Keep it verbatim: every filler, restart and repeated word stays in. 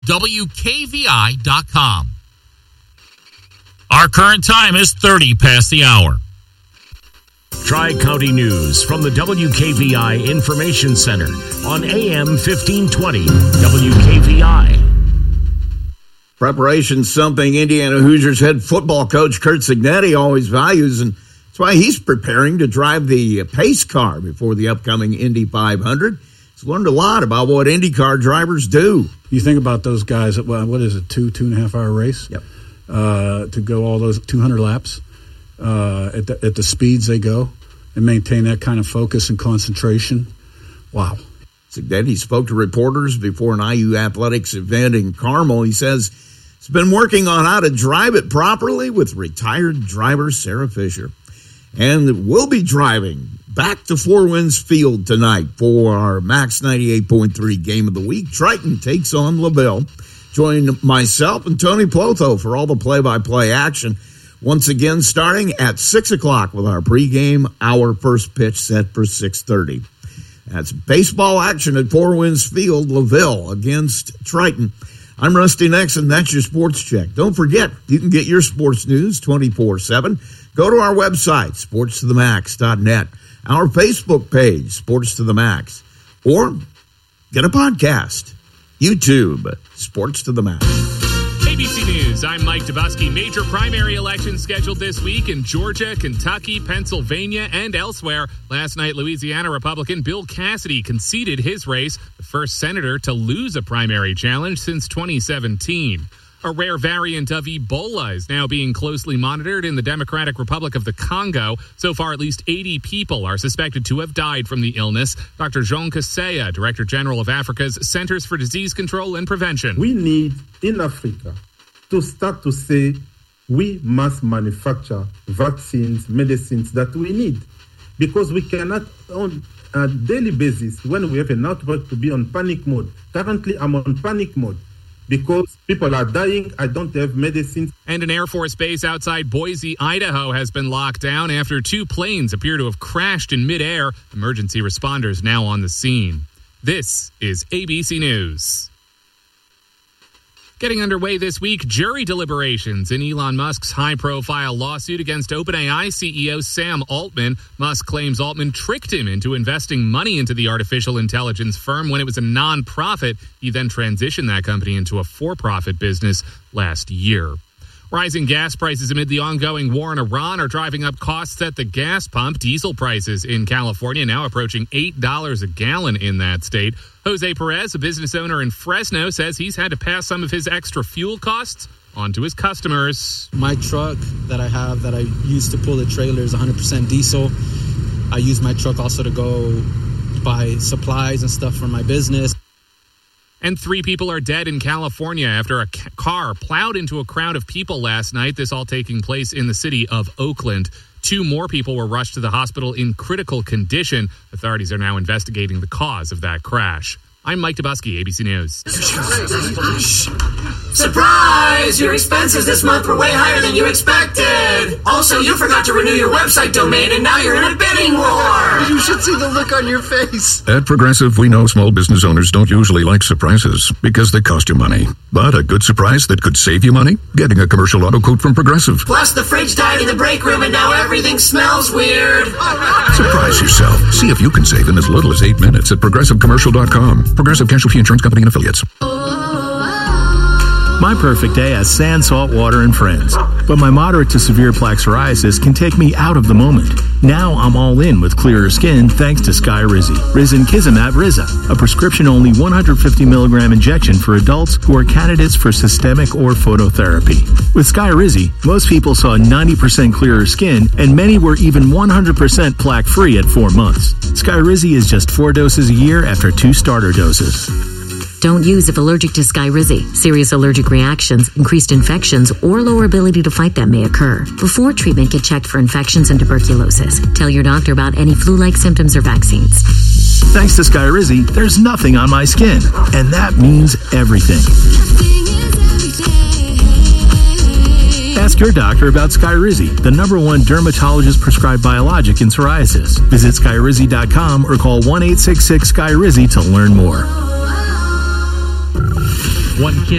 W K V I dot com. Our current time is thirty past the hour. Tri-County News from the W K V I Information Center on A M fifteen twenty W K V I. Preparation, something Indiana Hoosiers head football coach Curt Cignetti always values, and that's why he's preparing to drive the pace car before the upcoming Indy five hundred. He's learned a lot about what IndyCar drivers do. You think about those guys, well, what is it, two, two and a half hour race? Yep. Uh, to go all those two hundred laps uh, at, the, at the speeds they go and maintain that kind of focus and concentration. Wow. Cignetti spoke to reporters before an I U Athletics event in Carmel. He says he's been working on how to drive it properly with retired driver Sarah Fisher. And we'll be driving back to Four Winds Field tonight for our Max ninety-eight point three Game of the Week. Triton takes on LaVille. Join myself and Tony Plotho for all the play-by-play action. Once again, starting at six o'clock with our pregame, our first pitch set for six thirty. That's baseball action at Four Winds Field, LaVille against Triton. I'm Rusty Nixon. That's your Sports Check. Don't forget, you can get your sports news twenty-four seven. Go to our website, sports to the max dot net, our Facebook page, Sports to the Max, or get a podcast. YouTube, Sports to the Max. A B C News, I'm Mike Dubusky. Major primary elections scheduled this week in Georgia, Kentucky, Pennsylvania, and elsewhere. Last night, Louisiana Republican Bill Cassidy conceded his race, the first senator to lose a primary challenge since twenty seventeen. A rare variant of Ebola is now being closely monitored in the Democratic Republic of the Congo. So far, at least eighty people are suspected to have died from the illness. Doctor Jean Kaseya, Director General of Africa's Centers for Disease Control and Prevention. We need, in Africa, to start to say we must manufacture vaccines, medicines that we need. Because we cannot, on a daily basis, when we have an outbreak, to be on panic mode. Currently, I'm on panic mode. Because people are dying, I don't have medicines. And an Air Force base outside Boise, Idaho has been locked down after two planes appear to have crashed in midair. Emergency responders now on the scene. This is A B C News. Getting underway this week, jury deliberations in Elon Musk's high-profile lawsuit against OpenAI C E O Sam Altman. Musk claims Altman tricked him into investing money into the artificial intelligence firm when it was a non-profit. He then transitioned that company into a for-profit business last year. Rising gas prices amid the ongoing war in Iran are driving up costs at the gas pump. Diesel prices in California now approaching eight dollars a gallon in that state. Jose Perez, a business owner in Fresno, says he's had to pass some of his extra fuel costs on to his customers. My truck that I have that I use to pull the trailer is one hundred percent diesel. I use my truck also to go buy supplies and stuff for my business. And three people are dead in California after a ca- car plowed into a crowd of people last night. This all taking place in the city of Oakland. Two more people were rushed to the hospital in critical condition. Authorities are now investigating the cause of that crash. I'm Mike Dubusky, A B C News. Surprise! Your expenses this month were way higher than you expected. Also, you forgot to renew your website domain, and now you're in a bidding war. You should see the look on your face. At Progressive, we know small business owners don't usually like surprises because they cost you money. But a good surprise that could save you money? Getting a commercial auto quote from Progressive. Plus, the fridge died in the break room, and now everything smells weird. Surprise yourself. See if you can save in as little as eight minutes at progressive commercial dot com. Progressive Casualty Insurance Company and Affiliates. My perfect day has sand, salt, water, and friends. But my moderate to severe plaque psoriasis can take me out of the moment. Now I'm all in with clearer skin thanks to Skyrizi. Risankizumab Riza, a prescription-only one hundred fifty milligram injection for adults who are candidates for systemic or phototherapy. With Skyrizi, most people saw ninety percent clearer skin, and many were even one hundred percent plaque-free at four months. Skyrizi is just four doses a year after two starter doses. Don't use if allergic to Skyrizi. Serious allergic reactions, increased infections, or lower ability to fight them may occur. Before treatment, get checked for infections and tuberculosis. Tell your doctor about any flu-like symptoms or vaccines. Thanks to Skyrizi, there's nothing on my skin, and that means everything. Ask your doctor about Skyrizi, the number one dermatologist-prescribed biologic in psoriasis. Visit Skyrizi dot com or call one eight six six Skyrizi to learn more. One kid